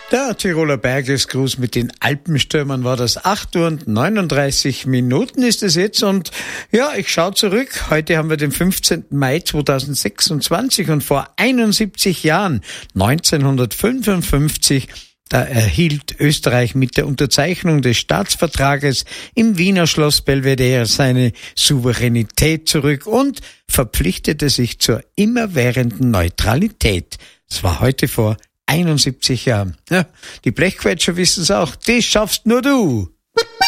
Der Tiroler Bergesgruß mit den Alpenstürmern war das. 8:39 ist es jetzt und ja, ich schaue zurück. Heute haben wir den 15. Mai 2026 und vor 71 Jahren, 1955, da erhielt Österreich mit der Unterzeichnung des Staatsvertrages im Wiener Schloss Belvedere seine Souveränität zurück und verpflichtete sich zur immerwährenden Neutralität. Das war heute vor 71 Jahren. Ja, die Blechquetscher wissen es auch. Das schaffst nur du.